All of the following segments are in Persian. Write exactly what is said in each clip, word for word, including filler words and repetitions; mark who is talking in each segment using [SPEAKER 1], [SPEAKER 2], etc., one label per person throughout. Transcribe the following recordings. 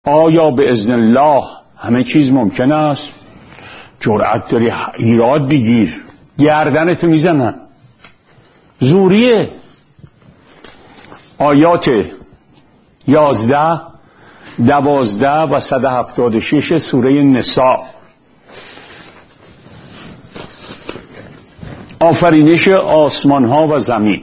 [SPEAKER 1] آیا به اذن الله همه چیز ممکن است؟ جرأت داری ایراد بگیر، گردنتو میزنن، زوریه. آیات یازده، دوازده و صد و هفتاد و شش سوره نساء. آفرینش آسمان ها و زمین.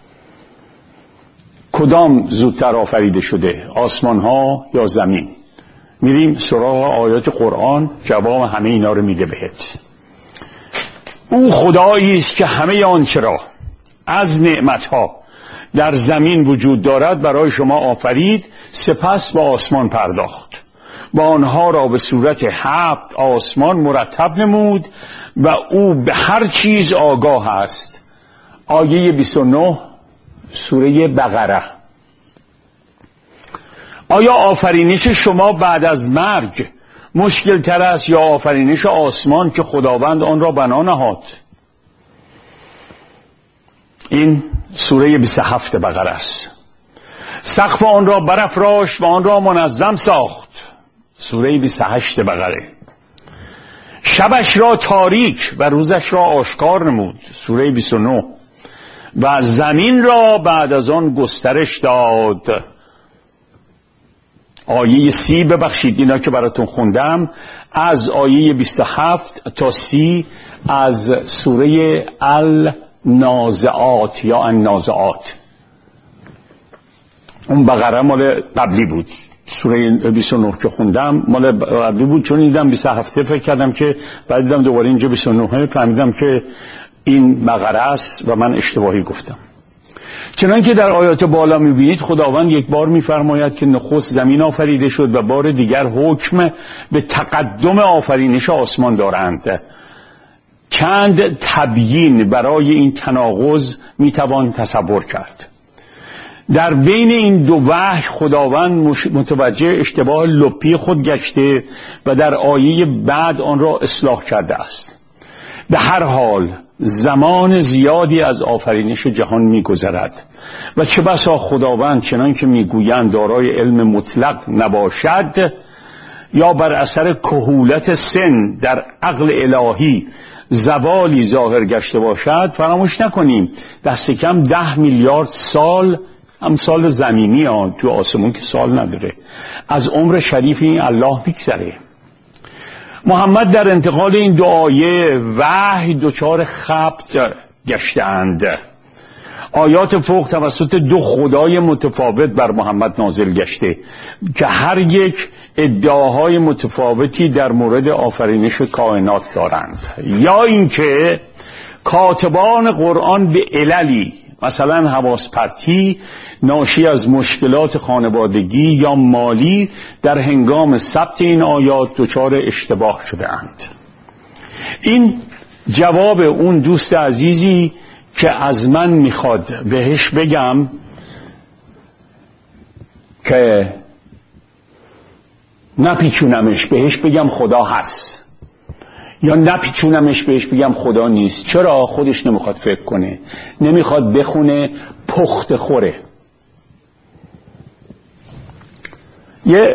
[SPEAKER 1] کدام زودتر آفریده شده، آسمان ها یا زمین؟ میریم سراغ آیات قرآن، جواب همه اینا رو میده بهت. او خدایی است که همه آنچه را از نعمتها در زمین وجود دارد برای شما آفرید، سپس به آسمان پرداخت و آنها را به صورت هفت آسمان مرتب نمود و او به هر چیز آگاه است. آیه بیست و نه سوره بقره. آیا آفرینش شما بعد از مرگ مشکل تر است یا آفرینش آسمان که خداوند آن را بنا نهاد؟ این سوره بیست و هفت بقره است. سقف آن را برافراشت و آن را منظم ساخت. سوره بیست و هشت بقره. شبش را تاریک و روزش را آشکار نمود. سوره بیست و نه. و زمین را بعد از آن گسترش داد. آیه سی، ببخشید اینا که براتون خوندم، از آیه بیست و هفت تا سی از سوره النازعات یا النازعات. اون بقره مال قبلی بود. سوره بیست و نه که خوندم مال قبلی بود، چون دیدم بیست و هفت فکر کردم که بعد دیدم دوباره اینجا بیست و نه، فهمیدم که این بقره است و من اشتباهی گفتم. چنانکه در آیات بالا میبینید خداوند یک بار میفرماید که نخست زمین آفریده شد و بار دیگر حکم به تقدم آفرینش آسمان دارند. چند تبیین برای این تناقض میتوان تصور کرد. در بین این دو وحی خداوند متوجه اشتباه لپی خود گشته و در آیه بعد آن را اصلاح کرده است. به هر حال زمان زیادی از آفرینش جهان می‌گذرد و چه بسا خداوند چنان که میگویند دارای علم مطلق نباشد یا بر اثر کهولت سن در عقل الهی زوالی ظاهر گشته باشد. فراموش نکنیم دست کم ده میلیارد سال، هم سال زمینی ها، تو آسمون که سال نداره، از عمر شریف این الله میگذره. محمد در انتقال این دو آیه وحی دچار خبط گشتند. آیات فوق توسط دو خدای متفاوت بر محمد نازل گشته که هر یک ادعاهای متفاوتی در مورد آفرینش کائنات دارند، یا اینکه کاتبان قرآن به عللی مثلا حواس پرتی ناشی از مشکلات خانوادگی یا مالی در هنگام ثبت این آیات دچار اشتباه شده اند. این جواب اون دوست عزیزی که از من میخواد بهش بگم که نپیچونمش، بهش بگم خدا هست، یا نپیچونمش بهش بگم خدا نیست. چرا؟ خودش نمیخواد فکر کنه، نمیخواد بخونه، پخت خوره. یه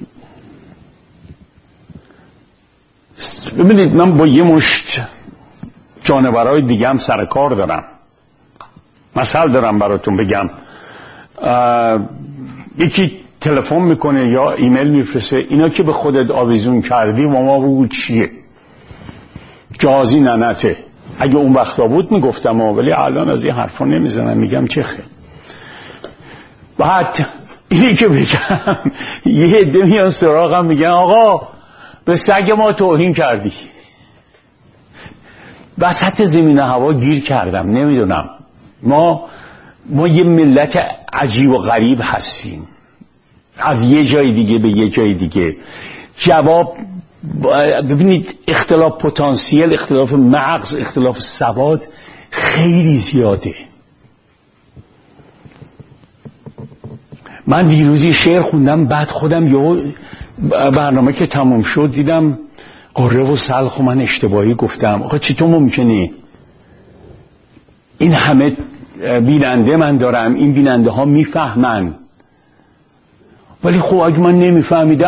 [SPEAKER 1] ببینید من با یه مشت جانورای دیگه هم سر کار دارم. مثال دارم براتون بگم. یکی تلفن میکنه یا ایمیل میفرسته، اینا که به خودت آویزون کردی و ما بگو چیه؟ جازی ننته. اگه اون وقتا بود میگفتم، ولی الان از این حرفا نمیزنم، میگم چه خیر. بعد اینی که بگم یه عده میان سراغم میگن آقا به سگ ما توهین کردی. وسط زمین هوا گیر کردم، نمیدونم. ما ما یه ملت عجیب و غریب هستیم، از یه جای دیگه به یه جای دیگه. جواب ببینید، اختلاف پتانسیل، اختلاف مغز، اختلاف سواد خیلی زیاده. من دیروزی شعر خوندم، بعد خودم یه برنامه که تموم شد دیدم قره و سلخ و من اشتباهی گفتم. آقا چطور ممکنه این همه بیننده من دارم، این بیننده ها میفهمن، ولی خب اگه من نمیفهمیدم